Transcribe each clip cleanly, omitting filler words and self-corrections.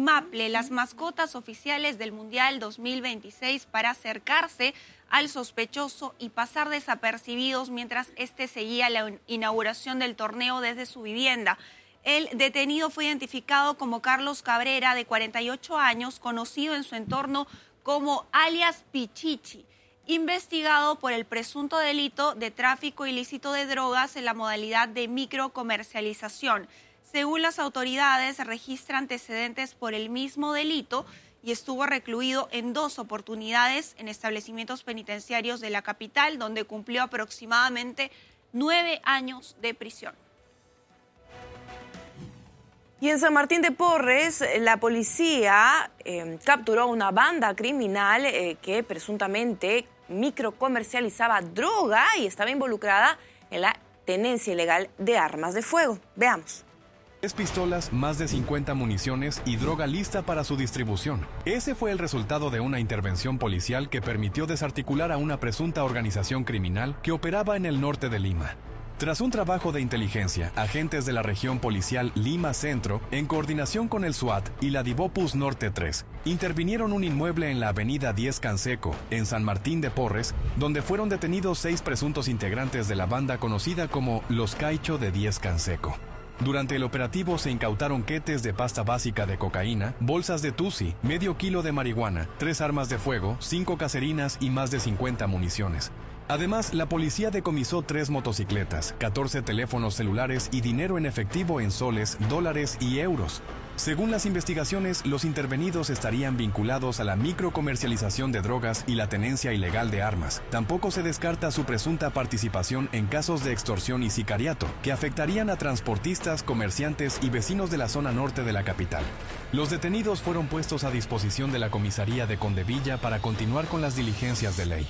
Maple, las mascotas oficiales del Mundial 2026, para acercarse al sospechoso y pasar desapercibidos mientras este seguía la inauguración del torneo desde su vivienda. El detenido fue identificado como Carlos Cabrera, de 48 años, conocido en su entorno como alias Pichichi, investigado por el presunto delito de tráfico ilícito de drogas en la modalidad de microcomercialización. Según las autoridades, registra antecedentes por el mismo delito y estuvo recluido en 2 oportunidades en establecimientos penitenciarios de la capital, donde cumplió aproximadamente 9 años de prisión. Y en San Martín de Porres, la policía capturó a una banda criminal que presuntamente microcomercializaba droga y estaba involucrada en la tenencia ilegal de armas de fuego. Veamos. 3 pistolas, más de 50 municiones y droga lista para su distribución. Ese fue el resultado de una intervención policial que permitió desarticular a una presunta organización criminal que operaba en el norte de Lima. Tras un trabajo de inteligencia, agentes de la región policial Lima Centro, en coordinación con el SWAT y la Divopus Norte 3, intervinieron un inmueble en la avenida 10 Canseco, en San Martín de Porres, donde fueron detenidos 6 presuntos integrantes de la banda conocida como Los Caicho de 10 Canseco. Durante el operativo se incautaron quetes de pasta básica de cocaína, bolsas de tusi, medio kilo de marihuana, 3 armas de fuego, 5 caserinas y más de 50 municiones. Además, la policía decomisó 3 motocicletas, 14 teléfonos celulares y dinero en efectivo en soles, dólares y euros. Según las investigaciones, los intervenidos estarían vinculados a la microcomercialización de drogas y la tenencia ilegal de armas. Tampoco se descarta su presunta participación en casos de extorsión y sicariato, que afectarían a transportistas, comerciantes y vecinos de la zona norte de la capital. Los detenidos fueron puestos a disposición de la comisaría de Condevilla para continuar con las diligencias de ley.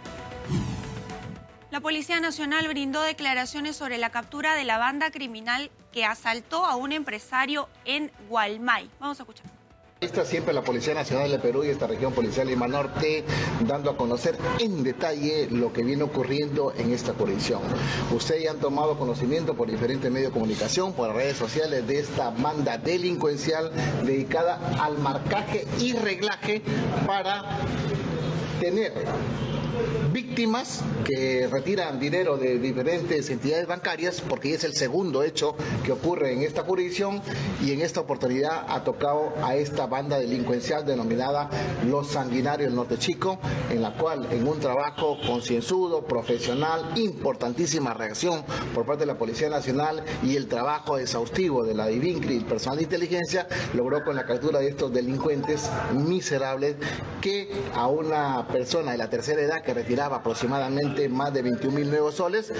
La Policía Nacional brindó declaraciones sobre la captura de la banda criminal que asaltó a un empresario en Gualmay. Vamos a escuchar. Está siempre la Policía Nacional de Perú y esta región policial Lima Norte dando a conocer en detalle lo que viene ocurriendo en esta jurisdicción. Ustedes ya han tomado conocimiento por diferentes medios de comunicación, por las redes sociales, de esta banda delincuencial dedicada al marcaje y reglaje para tener víctimas que retiran dinero de diferentes entidades bancarias, porque es el segundo hecho que ocurre en esta jurisdicción, y en esta oportunidad ha tocado a esta banda delincuencial denominada Los Sanguinarios del Norte Chico, en la cual, en un trabajo concienzudo, profesional, importantísima reacción por parte de la Policía Nacional y el trabajo exhaustivo de la DIVINCRI y el personal de inteligencia, logró con la captura de estos delincuentes miserables que a una persona de la tercera edad que retiraba aproximadamente más de 21.000 nuevos soles,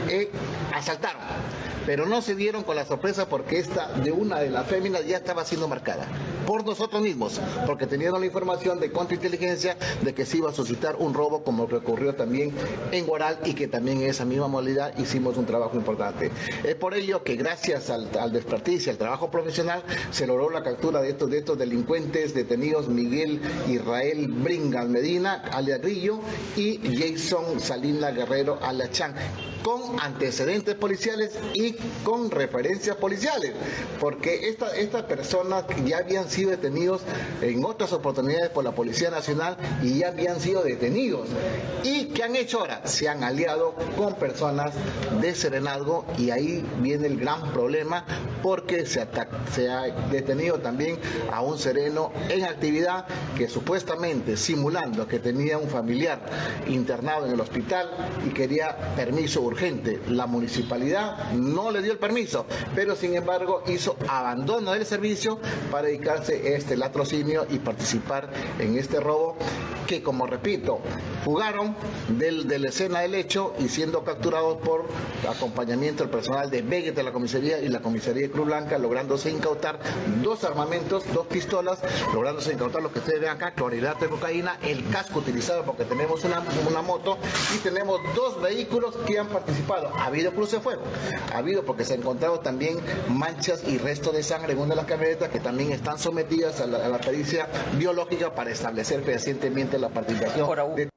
asaltaron. Pero no se dieron con la sorpresa, porque esta de una de las féminas ya estaba siendo marcada por nosotros mismos, porque tenían la información de contrainteligencia de que se iba a suscitar un robo, como lo que ocurrió también en Guaral, y que también en esa misma modalidad hicimos un trabajo importante. Es por ello que gracias al desperticio, al trabajo profesional, se logró la captura de estos delincuentes detenidos: Miguel Israel Bringas Medina, alias Grillo, y Jason Salina Guerrero, alias Chan, con antecedentes policiales y con referencias policiales, porque estas personas ya habían sido detenidos en otras oportunidades por la Policía Nacional y ya habían sido detenidos. ¿Y qué han hecho ahora? Se han aliado con personas de serenazgo, y ahí viene el gran problema, porque se ha detenido también a un sereno en actividad que, supuestamente simulando que tenía un familiar internado en el hospital y quería permiso urgente. La municipalidad no le dio el permiso, pero sin embargo hizo abandono del servicio para dedicarse a este latrocinio y participar en este robo, que, como repito, jugaron de la escena del hecho, y siendo capturados por acompañamiento del personal de Veguet de la comisaría y la comisaría de Cruz Blanca, lográndose incautar 2 armamentos, 2 pistolas, lográndose incautar lo que ustedes ven acá: clorhidrato de cocaína, el casco utilizado, porque tenemos una moto, y tenemos 2 vehículos que han participado. Ha habido cruce de fuego, ha habido, porque se han encontrado también manchas y restos de sangre en una de las camionetas, que también están sometidas a la pericia biológica para establecer fehacientemente la participación de...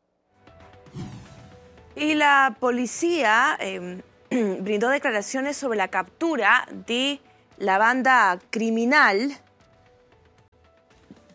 Y la policía brindó declaraciones sobre la captura de la banda criminal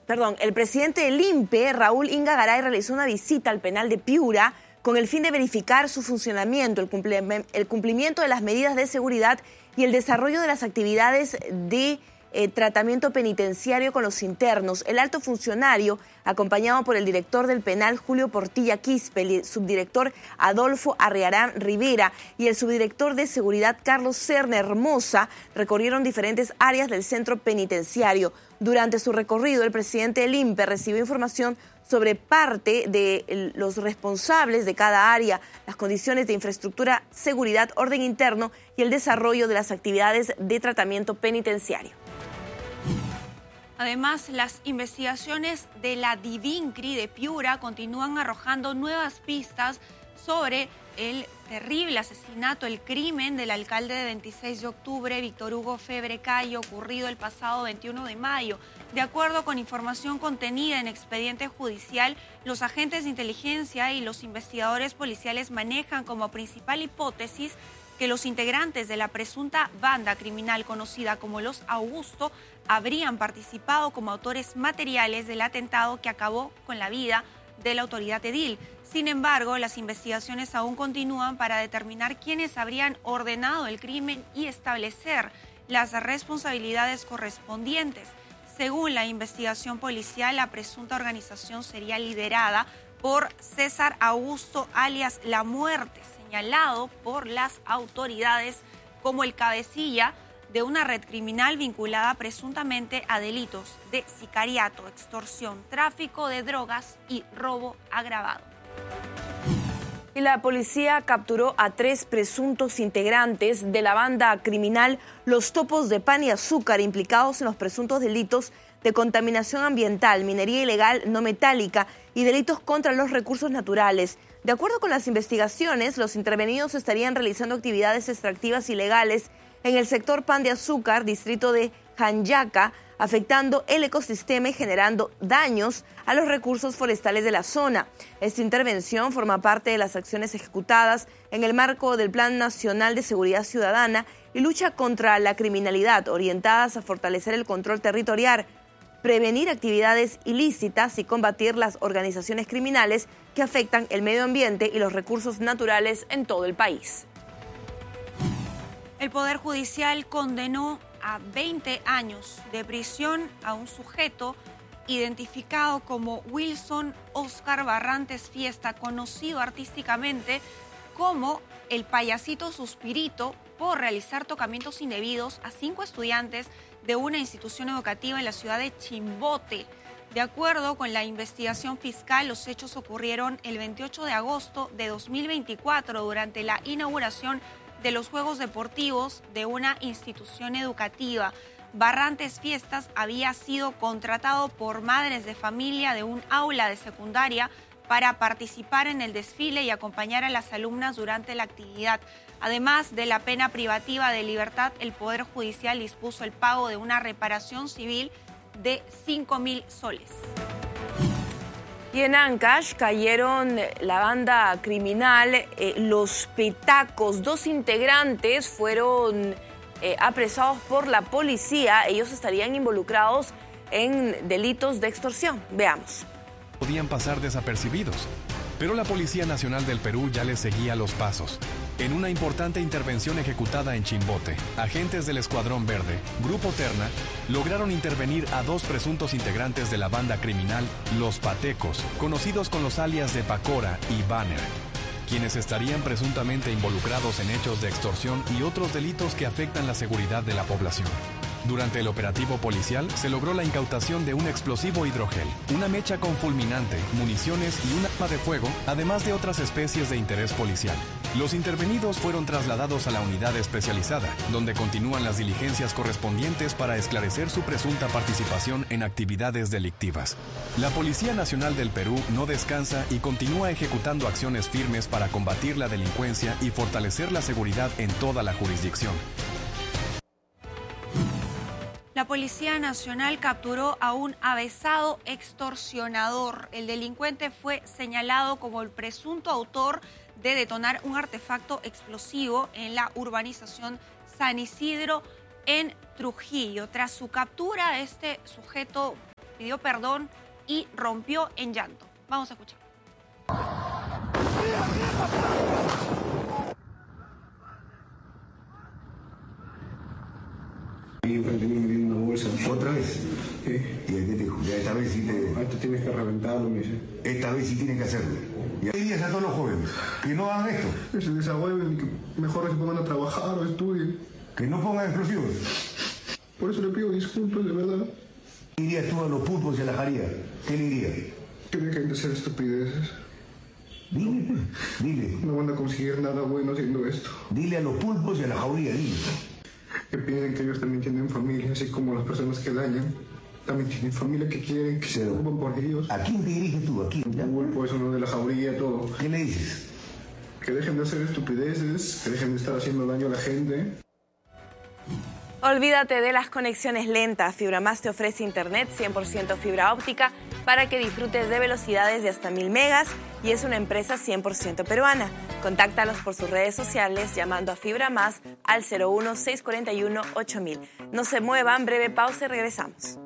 El presidente del INPE, Raúl Inga Garay, realizó una visita al penal de Piura con el fin de verificar su funcionamiento, el cumplimiento de las medidas de seguridad y el desarrollo de las actividades de tratamiento penitenciario con los internos. El alto funcionario, acompañado por el director del penal, Julio Portilla Quispe, el subdirector Adolfo Arriarán Rivera y el subdirector de seguridad, Carlos Serna Hermosa, recorrieron diferentes áreas del centro penitenciario. Durante su recorrido, el presidente del INPE recibió información sobre parte de los responsables de cada área, las condiciones de infraestructura, seguridad, orden interno y el desarrollo de las actividades de tratamiento penitenciario. Además, las investigaciones de la DIVINCRI de Piura continúan arrojando nuevas pistas sobre el terrible asesinato, el crimen del alcalde de 26 de octubre, Víctor Hugo Febre Cayo, ocurrido el pasado 21 de mayo. De acuerdo con información contenida en expediente judicial, los agentes de inteligencia y los investigadores policiales manejan como principal hipótesis que los integrantes de la presunta banda criminal conocida como los Augusto habrían participado como autores materiales del atentado que acabó con la vida de la autoridad edil. Sin embargo, las investigaciones aún continúan para determinar quiénes habrían ordenado el crimen y establecer las responsabilidades correspondientes. Según la investigación policial, la presunta organización sería liderada por César Augusto, alias La Muerte, señalado por las autoridades como el cabecilla de una red criminal vinculada presuntamente a delitos de sicariato, extorsión, tráfico de drogas y robo agravado. Y la policía capturó a 3 presuntos integrantes de la banda criminal Los Topos de Pan y Azúcar, implicados en los presuntos delitos de contaminación ambiental, minería ilegal no metálica y delitos contra los recursos naturales. De acuerdo con las investigaciones, los intervenidos estarían realizando actividades extractivas ilegales en el sector Pan de Azúcar, distrito de Janyaca, afectando el ecosistema y generando daños a los recursos forestales de la zona. Esta intervención forma parte de las acciones ejecutadas en el marco del Plan Nacional de Seguridad Ciudadana y lucha contra la criminalidad, orientadas a fortalecer el control territorial, prevenir actividades ilícitas y combatir las organizaciones criminales que afectan el medio ambiente y los recursos naturales en todo el país. El Poder Judicial condenó a 20 años de prisión a un sujeto identificado como Wilson Oscar Barrantes Fiesta, conocido artísticamente como el Payasito Suspirito, por realizar tocamientos indebidos a 5 estudiantes de una institución educativa en la ciudad de Chimbote. De acuerdo con la investigación fiscal, los hechos ocurrieron el 28 de agosto de 2024 durante la inauguración de los Juegos Deportivos de una institución educativa. Barrantes Fiestas había sido contratado por madres de familia de un aula de secundaria para participar en el desfile y acompañar a las alumnas durante la actividad. Además de la pena privativa de libertad, el Poder Judicial dispuso el pago de una reparación civil de 5.000 soles. Y en Ancash cayeron la banda criminal Los Petacos. 2 integrantes fueron apresados por la policía. Ellos estarían involucrados en delitos de extorsión. Veamos. Podían pasar desapercibidos, pero la Policía Nacional del Perú ya les seguía los pasos. En una importante intervención ejecutada en Chimbote, agentes del Escuadrón Verde, Grupo Terna, lograron intervenir a 2 presuntos integrantes de la banda criminal Los Patecos, conocidos con los alias de Pacora y Banner, quienes estarían presuntamente involucrados en hechos de extorsión y otros delitos que afectan la seguridad de la población. Durante el operativo policial se logró la incautación de un explosivo hidrogel, una mecha con fulminante, municiones y un arma de fuego, además de otras especies de interés policial. Los intervenidos fueron trasladados a la unidad especializada, donde continúan las diligencias correspondientes para esclarecer su presunta participación en actividades delictivas. La Policía Nacional del Perú no descansa y continúa ejecutando acciones firmes para combatir la delincuencia y fortalecer la seguridad en toda la jurisdicción. La Policía Nacional capturó a un avesado extorsionador. El delincuente fue señalado como el presunto autor de detonar un artefacto explosivo en la urbanización San Isidro en Trujillo. Tras su captura, este sujeto pidió perdón y rompió en llanto. Vamos a escuchar. Ahí enfrente mío me dio una bolsa. ¿Otra vez? Sí. ¿Y a qué te dijo? Ya esta vez sí te... Esto tienes que reventarlo, me dice. Esta vez sí tienes que hacerlo. Y hay días a todos los jóvenes que no hagan esto. Que se desahueven y que mejor se pongan a trabajar o estudien. Que no pongan explosivos. Por eso le pido disculpas, de verdad. ¿Qué dirías tú a los pulpos y a la jaría? ¿Qué le dirías? Que dejen de hacer estupideces. Dile, pues, dile. No van a conseguir nada bueno haciendo esto. Dile a los pulpos y a la jauría, dile. Que piensen que ellos también tienen familia, así como las personas que dañan. También tienen familia que quieren, que se preocupan por ellos. ¿A quién te diriges tú? ¿A quién? El pulpo es uno de la jauría, todo. ¿Qué le dices? Que dejen de hacer estupideces, que dejen de estar haciendo daño a la gente. Olvídate de las conexiones lentas. FibraMás te ofrece internet 100% fibra óptica para que disfrutes de velocidades de hasta 1000 megas y es una empresa 100% peruana. Contáctalos por sus redes sociales llamando a FibraMás al 01-641-8000. No se muevan, breve pausa y regresamos.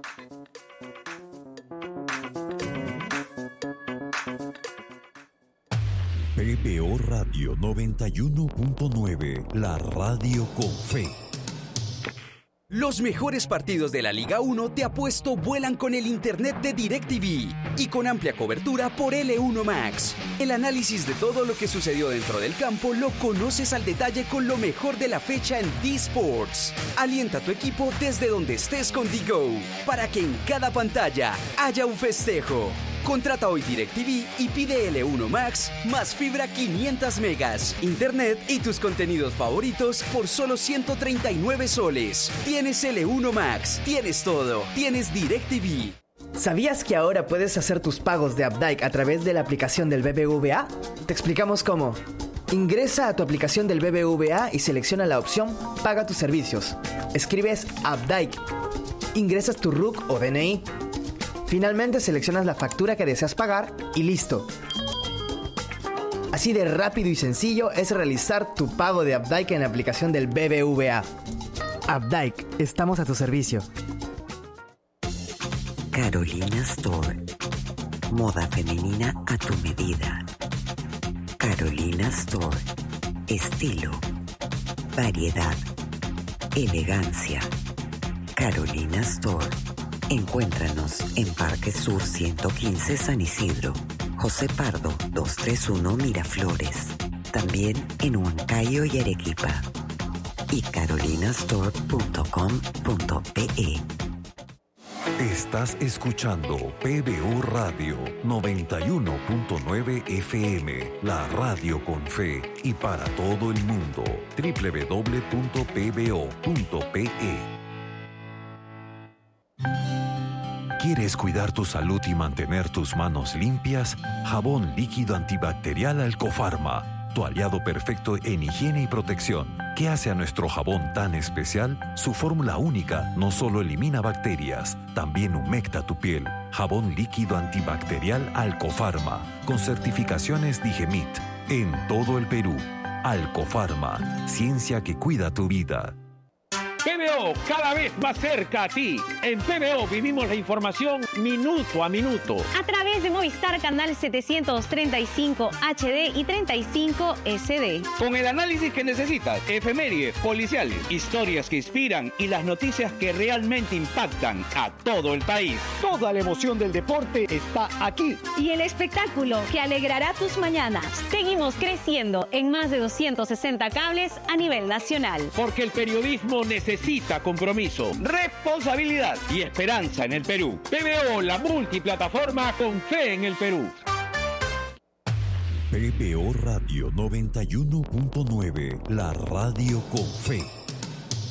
PBO Radio 91.9, la radio con fe. Los mejores partidos de la Liga 1 te apuesto vuelan con el internet de DirecTV y con amplia cobertura por L1 Max. El análisis de todo lo que sucedió dentro del campo lo conoces al detalle con lo mejor de la fecha en D-Sports. Alienta a tu equipo desde donde estés con DiGo para que en cada pantalla haya un festejo. Contrata hoy DirecTV y pide L1 Max más fibra 500 megas, internet y tus contenidos favoritos por solo 139 soles. Tienes L1 Max, tienes todo, tienes DirecTV. ¿Sabías que ahora puedes hacer tus pagos de Updike a través de la aplicación del BBVA? Te explicamos cómo. Ingresa a tu aplicación del BBVA y selecciona la opción Paga tus servicios. Escribes Updike. Ingresas tu RUC o DNI. Finalmente seleccionas la factura que deseas pagar y listo. Así de rápido y sencillo es realizar tu pago de Updike en la aplicación del BBVA. Updike, estamos a tu servicio. Carolina Store. Moda femenina a tu medida. Carolina Store. Estilo. Variedad. Elegancia. Carolina Store. Encuéntranos en Parque Sur 115 San Isidro, José Pardo 231 Miraflores, también en Huancayo y Arequipa, y carolinastore.com.pe. Estás escuchando PBO Radio 91.9 FM, la radio con fe y para todo el mundo. www.pbo.pe. ¿Quieres cuidar tu salud y mantener tus manos limpias? Jabón líquido antibacterial Alcofarma, tu aliado perfecto en higiene y protección. ¿Qué hace a nuestro jabón tan especial? Su fórmula única no solo elimina bacterias, también humecta tu piel. Jabón líquido antibacterial Alcofarma, con certificaciones Digemit, en todo el Perú. Alcofarma, ciencia que cuida tu vida. PBO, cada vez más cerca a ti. En PBO vivimos la información minuto a minuto. A través de Movistar Canal 735 HD y 35 SD. Con el análisis que necesitas, efemérides, policiales, historias que inspiran y las noticias que realmente impactan a todo el país. Toda la emoción del deporte está aquí. Y el espectáculo que alegrará tus mañanas. Seguimos creciendo en más de 260 cables a nivel nacional. Porque el periodismo necesita compromiso, responsabilidad y esperanza en el Perú. PBO, la multiplataforma con fe en el Perú. PBO Radio 91.9, la radio con fe.